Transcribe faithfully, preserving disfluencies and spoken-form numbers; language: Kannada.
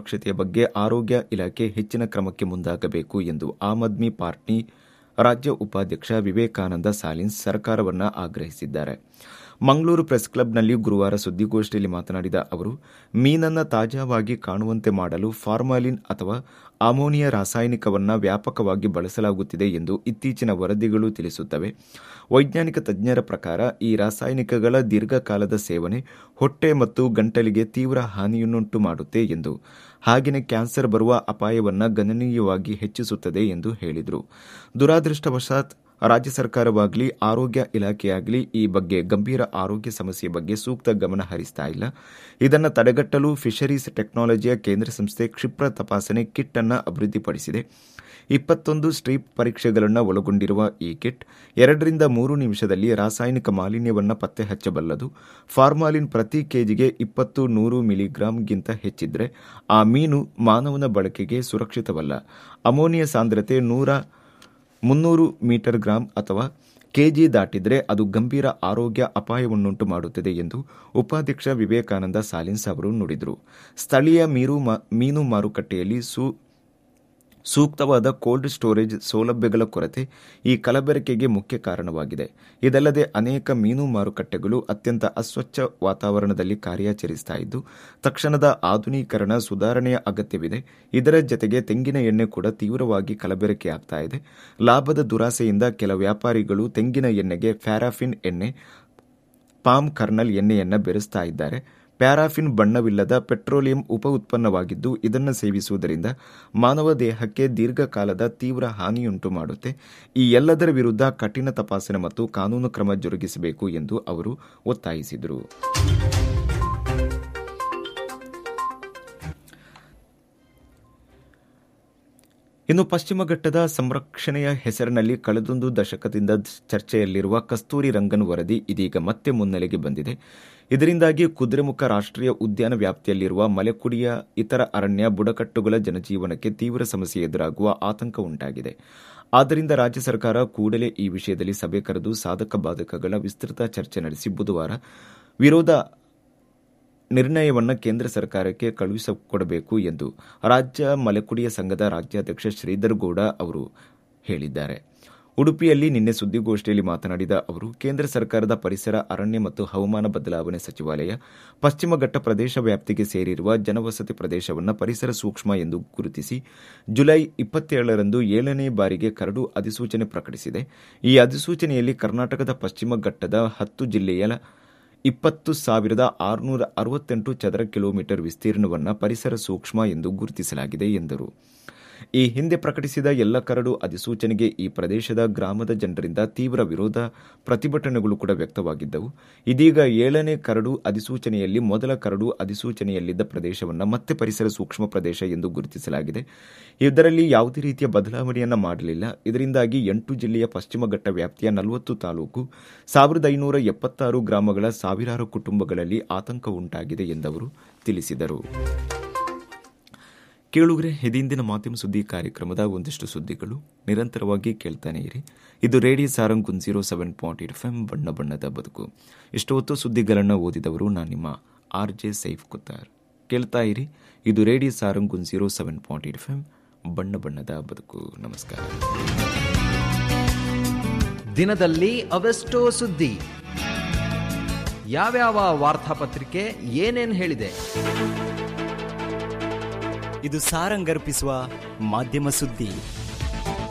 ಸುರಕ್ಷತೆಯ ಬಗ್ಗೆ ಆರೋಗ್ಯ ಇಲಾಖೆ ಹೆಚ್ಚಿನ ಕ್ರಮಕ್ಕೆ ಮುಂದಾಗಬೇಕು ಎಂದು ಆಮ್ ಆದ್ಮಿ ಪಾರ್ಟಿ ರಾಜ್ಯ ಉಪಾಧ್ಯಕ್ಷ ವಿವೇಕಾನಂದ ಸಾಲಿನ್ಸ್ ಸರ್ಕಾರವನ್ನು ಆಗ್ರಹಿಸಿದ್ದಾರೆ. ಮಂಗಳೂರು ಪ್ರೆಸ್ ಕ್ಲಬ್ನಲ್ಲಿ ಗುರುವಾರ ಸುದ್ದಿಗೋಷ್ಠಿಯಲ್ಲಿ ಮಾತನಾಡಿದ ಅವರು, ಮೀನನ್ನು ತಾಜಾವಾಗಿ ಕಾಣುವಂತೆ ಮಾಡಲು ಫಾರ್ಮಾಲಿನ್ ಅಥವಾ ಅಮೋನಿಯಾ ರಾಸಾಯನಿಕವನ್ನು ವ್ಯಾಪಕವಾಗಿ ಬಳಸಲಾಗುತ್ತಿದೆ ಎಂದು ಇತ್ತೀಚಿನ ವರದಿಗಳು ತಿಳಿಸುತ್ತವೆ. ವೈಜ್ಞಾನಿಕ ತಜ್ಞರ ಪ್ರಕಾರ ಈ ರಾಸಾಯನಿಕಗಳ ದೀರ್ಘಕಾಲದ ಸೇವನೆ ಹೊಟ್ಟೆ ಮತ್ತು ಗಂಟಲಿಗೆ ತೀವ್ರ ಹಾನಿಯನ್ನುಂಟು ಮಾಡುತ್ತೆ ಎಂದು, ಹಾಗೆಯೇ ಕ್ಯಾನ್ಸರ್ ಬರುವ ಅಪಾಯವನ್ನು ಗಣನೀಯವಾಗಿ ಹೆಚ್ಚಿಸುತ್ತದೆ ಎಂದು ಹೇಳಿದರು. ದುರಾದೃಷ್ಟವಶಾತ್ ರಾಜ್ಯ ಸರ್ಕಾರವಾಗಲಿ ಆರೋಗ್ಯ ಇಲಾಖೆಯಾಗಲಿ ಈ ಬಗ್ಗೆ ಗಂಭೀರ ಆರೋಗ್ಯ ಸಮಸ್ಯೆ ಬಗ್ಗೆ ಸೂಕ್ತ ಗಮನ ಹರಿಸ್ತಾ ಇಲ್ಲ. ಇದನ್ನು ತಡೆಗಟ್ಟಲು ಫಿಶರೀಸ್ ಟೆಕ್ನಾಲಜಿಯ ಕೇಂದ್ರ ಸಂಸ್ಥೆ ಕ್ಷಿಪ್ರ ತಪಾಸಣೆ ಕಿಟ್ ಅನ್ನು ಅಭಿವೃದ್ಧಿಪಡಿಸಿದೆ. ಇಪ್ಪತ್ತೊಂದು ಸ್ಟ್ರೀಪ್ ಪರೀಕ್ಷೆಗಳನ್ನು ಒಳಗೊಂಡಿರುವ ಈ ಕಿಟ್ ಎರಡರಿಂದ ಮೂರು ನಿಮಿಷದಲ್ಲಿ ರಾಸಾಯನಿಕ ಮಾಲಿನ್ಯವನ್ನು ಪತ್ತೆ ಹಚ್ಚಬಲ್ಲದು. ಫಾರ್ಮಾಲಿನ್ ಪ್ರತಿ ಕೆಜಿಗೆ ಇಪ್ಪತ್ತು ನೂರು ಮಿಲಿಗ್ರಾಂಗಿಂತ ಹೆಚ್ಚಿದ್ರೆ ಆ ಮೀನು ಮಾನವನ ಬಳಕೆಗೆ ಸುರಕ್ಷಿತವಲ್ಲ. ಅಮೋನಿಯಾ ಸಾಂದ್ರತೆ ನೂರ ಮುನ್ನೂರು ಮೀಟರ್ ಗ್ರಾಂ ಅಥವಾ ಕೆಜಿ ದಾಟಿದ್ರೆ ಅದು ಗಂಭೀರ ಆರೋಗ್ಯ ಅಪಾಯವನ್ನುಂಟು ಮಾಡುತ್ತದೆ ಎಂದು ಉಪಾಧ್ಯಕ್ಷ ವಿವೇಕಾನಂದ ಸಾಲಿನ್ಸ್ ಅವರು ನುಡಿದರು. ಸ್ಥಳೀಯ ಮೀನು ಮಾರುಕಟ್ಟೆಯಲ್ಲಿ ಸೂ ಸೂಕ್ತವಾದ ಕೋಲ್ಡ್ ಸ್ಟೋರೇಜ್ ಸೌಲಭ್ಯಗಳ ಕೊರತೆ ಈ ಕಲಬೆರಕೆಗೆ ಮುಖ್ಯ ಕಾರಣವಾಗಿದೆ. ಇದಲ್ಲದೆ ಅನೇಕ ಮೀನು ಮಾರುಕಟ್ಟೆಗಳು ಅತ್ಯಂತ ಅಸ್ವಚ್ಛ ವಾತಾವರಣದಲ್ಲಿ ಕಾರ್ಯಾಚರಿಸ್ತಾ ಇದ್ದು ತಕ್ಷಣದ ಆಧುನೀಕರಣ ಸುಧಾರಣೆಯ ಅಗತ್ಯವಿದೆ. ಇದರ ಜತೆಗೆ ತೆಂಗಿನ ಎಣ್ಣೆ ಕೂಡ ತೀವ್ರವಾಗಿ ಕಲಬೆರಕೆಯಾಗ್ತಾ ಇದೆ. ಲಾಭದ ದುರಾಸೆಯಿಂದ ಕೆಲ ವ್ಯಾಪಾರಿಗಳು ತೆಂಗಿನ ಎಣ್ಣೆಗೆ ಪ್ಯಾರಾಫಿನ್ ಎಣ್ಣೆ, ಪಾಮ್ ಕರ್ನಲ್ ಎಣ್ಣೆಯನ್ನು ಬೆರೆಸ್ತಾ ಇದ್ದಾರೆ. ಪ್ಯಾರಾಫಿನ್ ಬಣ್ಣವಿಲ್ಲದ ಪೆಟ್ರೋಲಿಯಂ ಉಪ ಉತ್ಪನ್ನವಾಗಿದ್ದು ಇದನ್ನು ಸೇವಿಸುವುದರಿಂದ ಮಾನವ ದೇಹಕ್ಕೆ ದೀರ್ಘಕಾಲದ ತೀವ್ರ ಹಾನಿಯುಂಟು ಮಾಡುತ್ತೆ. ಈ ಎಲ್ಲದರ ವಿರುದ್ಧ ಕಠಿಣ ತಪಾಸಣೆ ಮತ್ತು ಕಾನೂನು ಕ್ರಮ ಜರುಗಿಸಬೇಕು ಎಂದು ಅವರು ಒತ್ತಾಯಿಸಿದರು. ಇನ್ನು ಪಶ್ಚಿಮ ಘಟ್ಟದ ಸಂರಕ್ಷಣೆಯ ಹೆಸರಿನಲ್ಲಿ ಕಳೆದೊಂದು ದಶಕದಿಂದ ಚರ್ಚೆಯಲ್ಲಿರುವ ಕಸ್ತೂರಿ ರಂಗನ್ ವರದಿ ಇದೀಗ ಮತ್ತೆ ಮುನ್ನೆಲೆಗೆ ಬಂದಿದೆ. ಇದರಿಂದಾಗಿ ಕುದುರೆಮುಖ ರಾಷ್ಟ್ರೀಯ ಉದ್ಯಾನ ವ್ಯಾಪ್ತಿಯಲ್ಲಿರುವ ಮಲೆಕುಡಿಯ ಇತರ ಅರಣ್ಯ ಬುಡಕಟ್ಟುಗಳ ಜನಜೀವನಕ್ಕೆ ತೀವ್ರ ಸಮಸ್ಯೆ ಎದುರಾಗುವ ಆತಂಕ ಉಂಟಾಗಿದೆ. ಆದ್ದರಿಂದ ರಾಜ್ಯ ಸರ್ಕಾರ ಕೂಡಲೇ ಈ ವಿಷಯದಲ್ಲಿ ಸಭೆ ಕರೆದು ಸಾಧಕ ಬಾಧಕಗಳ ವಿಸ್ತೃತ ಚರ್ಚೆ ನಡೆಸಿ ಬುಧವಾರ ವಿರೋಧ ನಿರ್ಣಯವನ್ನು ಕೇಂದ್ರ ಸರ್ಕಾರಕ್ಕೆ ಕಳುಹಿಸಿಕೊಡಬೇಕು ಎಂದು ರಾಜ್ಯ ಮಲೆಕುಡಿಯ ಸಂಘದ ರಾಜ್ಯಾಧ್ಯಕ್ಷ ಶ್ರೀಧರ್ ಗೌಡ ಅವರು ಹೇಳಿದ್ದಾರೆ. ಉಡುಪಿಯಲ್ಲಿ ನಿನ್ನೆ ಸುದ್ದಿಗೋಷ್ಠಿಯಲ್ಲಿ ಮಾತನಾಡಿದ ಅವರು, ಕೇಂದ್ರ ಸರ್ಕಾರದ ಪರಿಸರ, ಅರಣ್ಯ ಮತ್ತು ಹವಾಮಾನ ಬದಲಾವಣೆ ಸಚಿವಾಲಯ ಪಶ್ಚಿಮ ಘಟ್ಟ ಪ್ರದೇಶ ವ್ಯಾಪ್ತಿಗೆ ಸೇರಿರುವ ಜನವಸತಿ ಪ್ರದೇಶವನ್ನು ಪರಿಸರ ಸೂಕ್ಷ್ಮ ಎಂದು ಗುರುತಿಸಿ ಜುಲೈ ಇಪ್ಪತ್ತೇಳರಂದು ಏಳನೇ ಬಾರಿಗೆ ಕರಡು ಅಧಿಸೂಚನೆ ಪ್ರಕಟಿಸಿದೆ. ಈ ಅಧಿಸೂಚನೆಯಲ್ಲಿ ಕರ್ನಾಟಕದ ಪಶ್ಚಿಮ ಘಟ್ಟದ ಹತ್ತು ಜಿಲ್ಲೆಯ ಇಪ್ಪತ್ತು ಸಾವಿರದ ಆರುನೂರ ಅರವತ್ತೆಂಟು ಚದರ ಕಿಲೋಮೀಟರ್ ವಿಸ್ತೀರ್ಣವನ್ನು ಪರಿಸರ ಸೂಕ್ಷ್ಮ ಎಂದು ಗುರುತಿಸಲಾಗಿದೆ ಎಂದರು. ಈ ಹಿಂದೆ ಪ್ರಕಟಿಸಿದ ಎಲ್ಲ ಕರಡು ಅಧಿಸೂಚನೆಗೆ ಈ ಪ್ರದೇಶದ ಗ್ರಾಮದ ಜನರಿಂದ ತೀವ್ರ ವಿರೋಧ ಪ್ರತಿಭಟನೆಗಳು ಕೂಡ ವ್ಯಕ್ತವಾಗಿದ್ದವು. ಇದೀಗ ಏಳನೇ ಕರಡು ಅಧಿಸೂಚನೆಯಲ್ಲಿ ಮೊದಲ ಕರಡು ಅಧಿಸೂಚನೆಯಲ್ಲಿದ್ದ ಪ್ರದೇಶವನ್ನು ಮತ್ತೆ ಪರಿಸರ ಸೂಕ್ಷ್ಮ ಪ್ರದೇಶ ಎಂದು ಗುರುತಿಸಲಾಗಿದೆ. ಇದರಲ್ಲಿ ಯಾವುದೇ ರೀತಿಯ ಬದಲಾವಣೆಯನ್ನು ಮಾಡಲಿಲ್ಲ. ಇದರಿಂದಾಗಿ ಎಂಟು ಜಿಲ್ಲೆಯ ಪಶ್ಚಿಮ ಘಟ್ಟ ವ್ಯಾಪ್ತಿಯ ನಲವತ್ತು ತಾಲೂಕು ಸಾವಿರದ ಐನೂರ ಎಪ್ಪತ್ತಾರು ಗ್ರಾಮಗಳ ಸಾವಿರಾರು ಕುಟುಂಬಗಳಲ್ಲಿ ಆತಂಕ ಉಂಟಾಗಿದೆ ಎಂದವರು ತಿಳಿಸಿದರು. ಕೇಳುಗರೆ, ಇದೀಂದಿನ ಮಾಧ್ಯಮ ಸುದ್ದಿ ಕಾರ್ಯಕ್ರಮದ ಒಂದಿಷ್ಟು ಸುದ್ದಿಗಳು ನಿರಂತರವಾಗಿ ಕೇಳ್ತಾನೆ ಇರಿ. ಇದು radio Sarang one zero seven point eight F M ಬಣ್ಣ ಬಣ್ಣದ ಬದುಕು. ಇಷ್ಟು ಹೊತ್ತು ಸುದ್ದಿಗಳನ್ನು ಓದಿದವರು ನಾನು ನಿಮ್ಮ ಆರ್ ಜೆ ಸೈಫ್ ಕುತ್ತಾರ್. ಕೇಳ್ತಾ ಇರಿ, ಇದು radio Sarang one zero seven point eight F M ಬಣ್ಣ ಬಣ್ಣದ ಬದುಕು. ನಮಸ್ಕಾರ. ದಿನದಲ್ಲಿ ಅವೆಷ್ಟೋ ಸುದ್ದಿ, ಯಾವ್ಯಾವ ವಾರ್ತಾಪತ್ರಿಕೆ ಏನೇನ್ ಹೇಳಿದೆ, ಇದು ಸಾರಂಗರ್ಪಿಸುವ ಮಾಧ್ಯಮ ಸುದ್ದಿ.